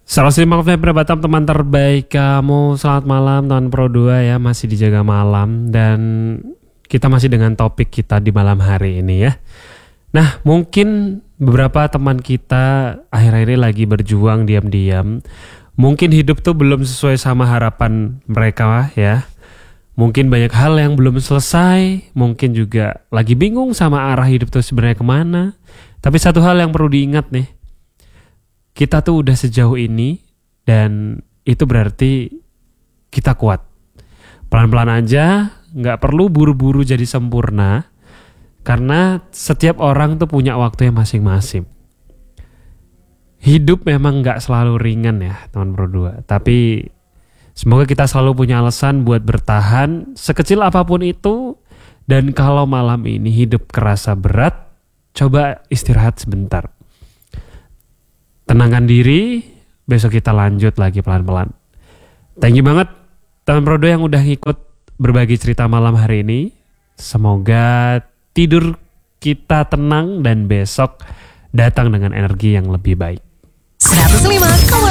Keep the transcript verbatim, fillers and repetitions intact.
seratus lima Februari Batam, teman terbaik kamu. Selamat malam teman Pro dua ya, masih dijaga malam. Dan kita masih dengan topik kita di malam hari ini ya. Nah, mungkin beberapa teman kita akhir-akhir ini lagi berjuang diam-diam. Mungkin hidup tuh belum sesuai sama harapan mereka ya. Mungkin banyak hal yang belum selesai. Mungkin juga lagi bingung sama arah hidup tuh sebenarnya kemana. Tapi satu hal yang perlu diingat nih, kita tuh udah sejauh ini dan itu berarti kita kuat. Pelan-pelan aja, gak perlu buru-buru jadi sempurna. Karena setiap orang tuh punya waktunya masing-masing. Hidup memang gak selalu ringan ya teman Pro dua. Tapi semoga kita selalu punya alasan buat bertahan sekecil apapun itu. Dan kalau malam ini hidup kerasa berat, coba istirahat sebentar. Tenangkan diri, besok kita lanjut lagi pelan-pelan. Thank you banget teman Pro dua yang udah ikut berbagi cerita malam hari ini. Semoga tidur kita tenang dan besok datang dengan energi yang lebih baik. seratus lima koma